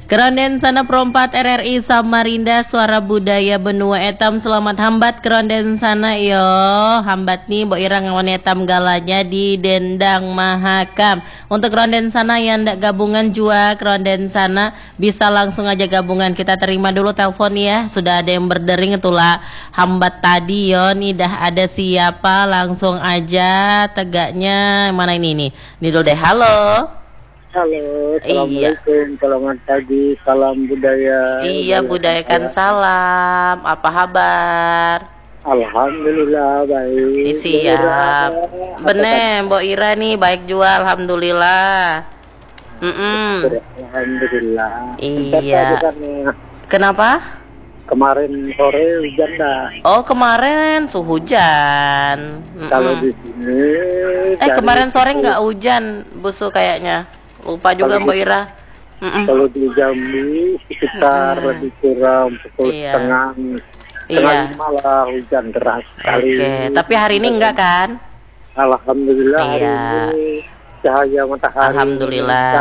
Keronden sana perompat RRI Samarinda Suara Budaya Benua Etam selamat hambat keronden sana yo hambat nih Bo Irang ngawan etam galanya di Dendang Mahakam. Untuk keronden sana yang ndak gabungan jua keronden sana bisa langsung aja gabungan. Kita terima dulu telepon ya. Sudah ada yang berdering itulah hambat tadi yo nih dah ada siapa langsung aja tegaknya mana ini nih. Nih dulu deh halo. Halo, assalamualaikum, selamat pagi, salam budaya. Iya, budayakan salam. Apa kabar? Alhamdulillah baik. Siap. Bener, Mbok Ira nih baik juga, alhamdulillah. Alhamdulillah. Iya. Kenapa? Kemarin sore hujan dah. Oh, kemarin hujan. Kalau di sini. Kemarin sore nggak hujan, Busu kayaknya. Lupa juga Mbak Ira. Kalau di Jambi sekitar lebih kurang pukul setengah malah hujan deras sekali. Tapi hari ini enggak kan? Alhamdulillah hari ini cahaya matahari. Alhamdulillah.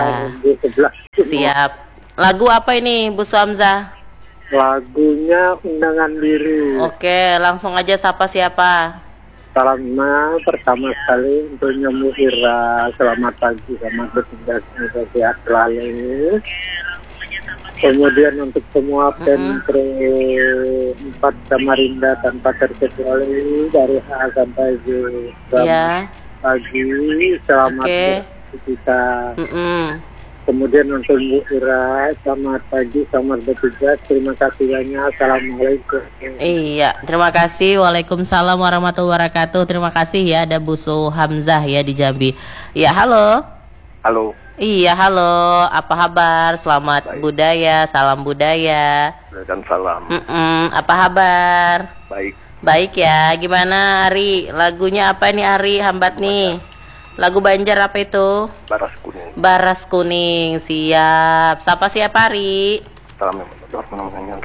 Siap. Lagu apa ini Bu Hamzah? Lagunya Undangan Biru. Oke, langsung aja sapa siapa? Salamnya pertama sekali untuk Nyomu Ira, selamat pagi, selamat bertugas, semoga sehat selalu. Kemudian untuk semua Pemprov 4 Samarinda tanpa terkecuali dari A sampai Z. Selamat pagi, selamat beraktivitas. Kemudian untuk Bu Ira, selamat pagi, selamat bertugas, terima kasih banyak, assalamualaikum. Iya, terima kasih, waalaikumsalam warahmatullahi wabarakatuh. Terima kasih ya, ada Busu Hamzah ya di Jambi. Ya, halo. Halo. Iya, halo, apa kabar? Selamat budaya, salam budaya. Dan salam. Apa kabar? Baik. Baik ya, gimana Ari? Lagunya apa nih Ari, hambat nih? Lagu Banjar apa itu? Baras Kuning. Baras Kuning, siap. Siapa Ari? Salam yang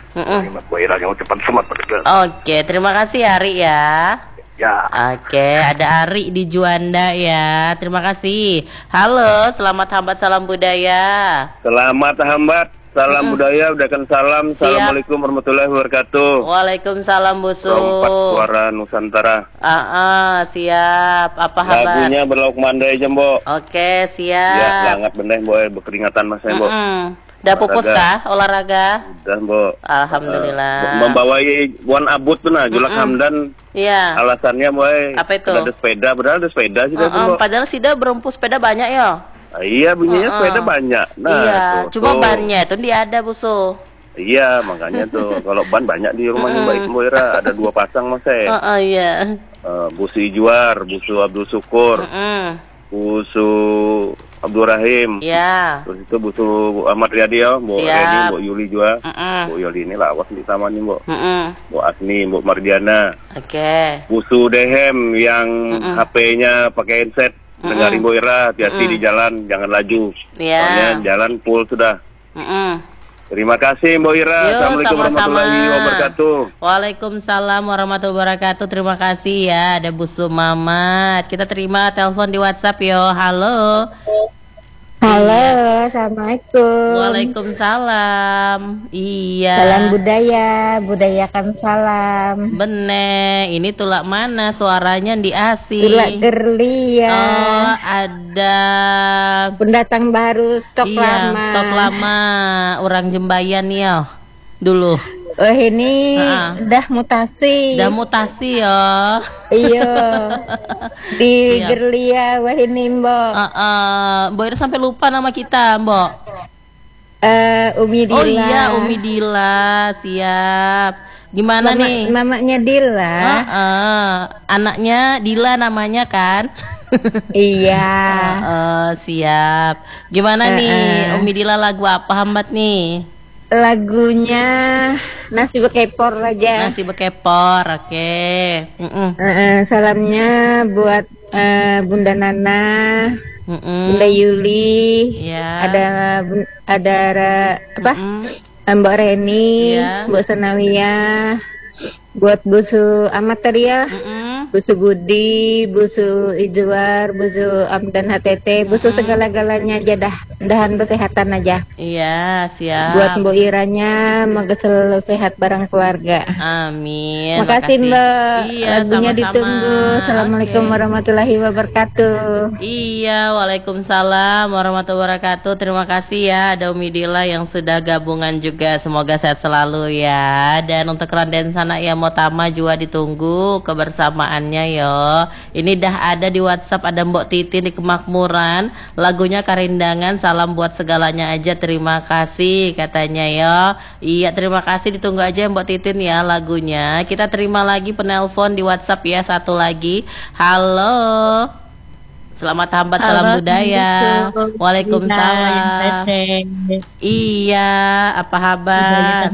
cepat semat bergerak. Oke, terima kasih Ari ya. Ya. Oke, ada Ari di Juanda ya. Terima kasih. Halo, selamat hambat salam budaya. Selamat hambat. Salam budaya, udakan salam. Siap. Assalamualaikum warahmatullahi wabarakatuh. Waalaikumsalam Busu. Rompat Suara Nusantara. Siap. Apa kabar? Lagunya Berlauk Mandai Jembo. Oke, siap. Ya, sangat bener boy, berkeringatan mas Bo. Udah pupus kah olahraga? Udah Bo. Alhamdulillah. Membawai Wan Abut tuh nah, Julak Hamdan. Iya. Alasannya boy. Apa itu? Ada sepeda, padahal ada sepeda sih padahal sih berempu sepeda banyak ya. Iya bunyinya sepeda banyak. Nah, iya, cuma bannya itu dia ada Busu. Iya, makanya tuh kalau ban banyak di rumahnya Mbak Ibu Ira, ada 2 pasang Mas. Iya. Busu Ijuar, Busu Abdul Syukur, Busu Abdul Rahim. Iya. Terus itu Busu Ahmad Riyadi ya, Bu Reni, Bu Yuli juga. Bu Yuli ini lawas di taman nih, Bu. Bu Asni, Bu Mardiana. Oke. Busu Dehem yang HP-nya pakai headset. Dengarin Bu Ira, hati-hati di jalan, jangan laju. Soalnya jalan full sudah. Terima kasih Bu Ira. Assalamualaikum warahmatullahi wabarakatuh. Waalaikumsalam warahmatullahi wabarakatuh. Terima kasih ya, ada Busu Mamat. Kita terima telepon di WhatsApp yo. Halo. Halo, assalamualaikum. Waalaikumsalam. Iya. Salam budaya, budayakan salam. Bener, ini tulak mana suaranya di asing? Tulak Gerlia. Oh, ada pendatang baru, stok lama. Stok lama, orang Jembayan ya dulu. Oh ini udah mutasi. Udah mutasi ya. Iya. Di Gerlia wah ini Mbok. Mbok Ira sampai lupa nama kita, Mbok. Umi Dila. Oh iya, Umi Dila, siap. Gimana nih? Mamanya Dila. Anaknya Dila namanya kan? Iya. Siap. Gimana nih? Umi Dila lagu apa hambat nih? Lagunya Nasi Bekepor aja. Nasi Bekepor, oke. Salamnya buat Bunda Nana, Bunda Yuli, ada apa? Mbak Reni, Mbak Sanawia, buat Busu Amat tadi ya. Busu Budi, Busu Ijuar, Busu Amdan HTT, Busu segala-galanya aja dah. Mudahan kesehatan aja. Iya, siap. Buat Mbok Iranya, moga selalu sehat bareng keluarga. Amin. Makasih Mbak. Iya, lagunya sama-sama. ditunggu. Assalamualaikum warahmatullahi wabarakatuh. Iya, waalaikumsalam warahmatullahi wabarakatuh. Terima kasih ya, ada Umi Dila yang sudah gabungan juga. Semoga sehat selalu ya. Dan untuk Ronden Sana ya Motama juga ditunggu kebersamaannya yo. Ini dah ada di WhatsApp, ada Mbok Titin di Kemakmuran. Lagunya Karindangan, salam buat segalanya aja. Terima kasih katanya yo. Iya, terima kasih, ditunggu aja Mbok Titin ya lagunya. Kita terima lagi penelpon di WhatsApp ya, satu lagi. Halo. Selamat hambat, salam budaya. Waalaikumsalam. Iya, apa kabar?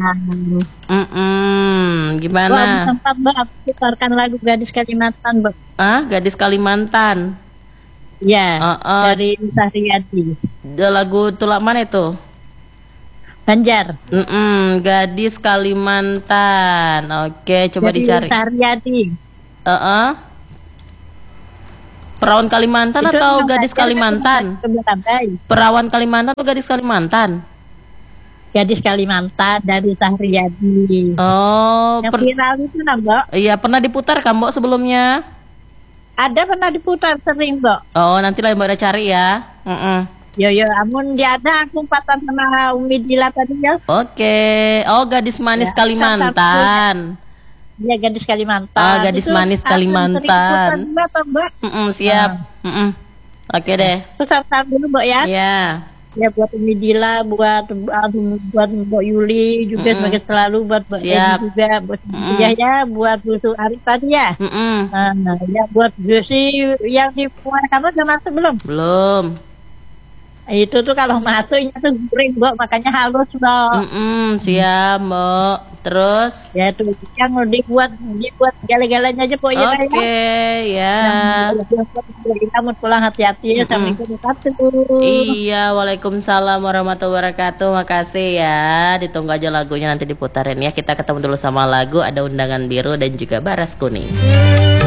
Gimana? Sempat Mbak, aku putarkan lagu Gadis Kalimantan, Mbak. Gadis Kalimantan. Ya, dari Sahriyati. Lagu tulak mana itu? Banjar. Gadis Kalimantan. Oke, coba dari dicari. Sahriyati. Perawan Kalimantan Itu atau Gadis Kalimantan? Perawan Kalimantan atau Gadis Kalimantan? Gadis Kalimantan dari Sahriyati. Oh, yang viral itu Mbak. Iya, pernah diputar kan Mbak sebelumnya? Ada, pernah diputar sering Mbak. Oh, nanti lah Mbak cari ya. Yo, amun dia ada aku empatan sama Umi Dila tadi ya. Oke. Oh, Gadis Manis Ya, Kalimantan. Iya, Gadis Kalimantan. Gadis itu Manis Kalimantan. Mbak. Siap. Oke deh. Terus dulu Mbak ya. Iya. Ya, buat Umi Dila, buat Mbak Yuli juga sebagai selalu, buat Mbak Eni juga, buat ya, buat Busu Arif tadi ya. Ya buat Josi yang di kamu udah masuk belum? Belum. Itu tuh kalau masuknya tuh goreng Mbak, makanya halus Mbak. Siap Mbak. Terus? Ya tuh yang dibuat gala-galanya aja Mbak. Oke, ya. Kamu pulang hati-hati ya. Assalamualaikum warahmatullahi wabarakatuh. Iya, waalaikumsalam warahmatullahi wabarakatuh. Makasih ya. Ditunggu aja lagunya nanti diputarin ya. Kita ketemu dulu sama lagu, ada Undangan Biru dan juga Baras Kuning.